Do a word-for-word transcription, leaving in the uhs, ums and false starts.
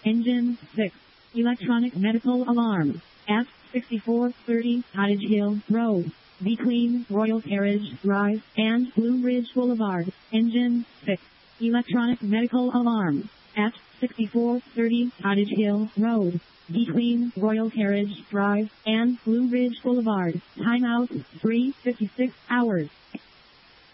Engine six. Electronic medical alarm. At sixty-four thirty Cottage Hill Road, between Royal Carriage Drive and Blue Ridge Boulevard. Engine six. Electronic medical alarm. At sixty-four thirty Cottage Hill Road, between Royal Carriage Drive and Blue Ridge Boulevard. Timeout three fifty-six hours.